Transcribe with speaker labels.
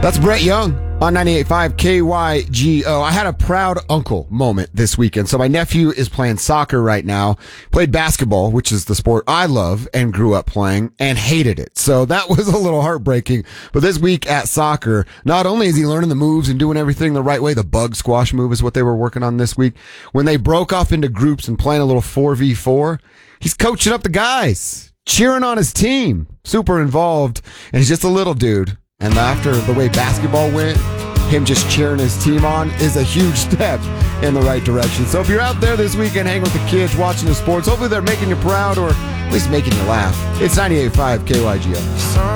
Speaker 1: That's Brett Young on 98.5 KYGO. I had a proud uncle moment this weekend. So my nephew is playing soccer right now, played basketball, which is the sport I love and grew up playing, and hated it. So that was a little heartbreaking. But this week at soccer, not only is he learning the moves and doing everything the right way, the bug squash move is what they were working on this week. When they broke off into groups and playing a little 4v4, he's coaching up the guys, cheering on his team, super involved, and he's just a little dude. And after the way basketball went, him just cheering his team on is a huge step in the right direction. So if you're out there this weekend hanging with the kids, watching the sports, hopefully they're making you proud or at least making you laugh. It's 98.5 KYGO.